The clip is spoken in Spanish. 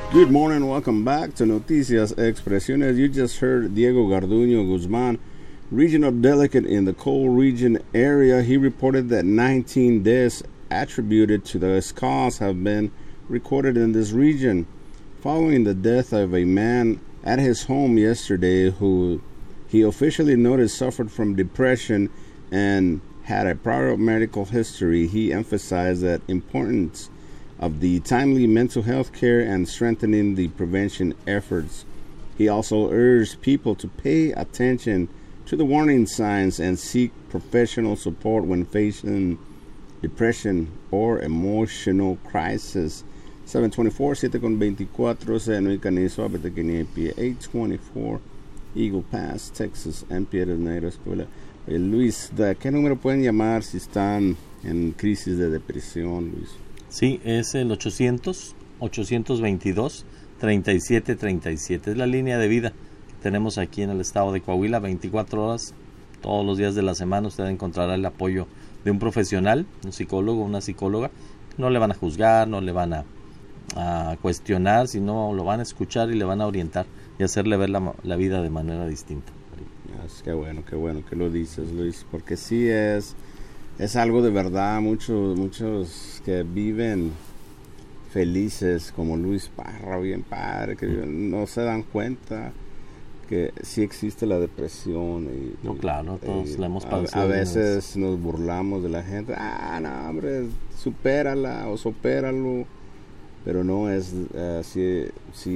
Good morning, welcome back to Noticias Expresiones. You just heard Diego Garduño Guzman, regional delegate in the coal region area. He reported that 19 deaths attributed to this cause have been recorded in this region, following the death of a man at his home yesterday who he officially noted suffered from depression and had a prior medical history. He emphasized the importance of the timely mental health care and strengthening the prevention efforts. He also urged people to pay attention to the warning signs and seek professional support when facing depression or emotional crisis. 724, 7:24, Seno y Canizo, Abetequiniepie, 824, Eagle Pass, Texas, en Piedras Negras, Puebla. Luis, ¿de qué número pueden llamar si están en crisis de depresión, Luis? Sí, es el 800-822-3737. Es la línea de vida que tenemos aquí en el estado de Coahuila, 24 horas, todos los días de la semana. Usted encontrará el apoyo de un profesional, un psicólogo, una psicóloga. No le van a juzgar, no le van a cuestionar, sino lo van a escuchar y le van a orientar y hacerle ver la vida de manera distinta. Qué bueno que lo dices, Luis, porque sí es algo de verdad. Muchos que viven felices, como Luis Parra, bien padre, que no se dan cuenta que sí existe la depresión. No, claro, todos la hemos padecido. A veces nos burlamos de la gente. No, hombre, supérala o supéralo. Pero no es, sí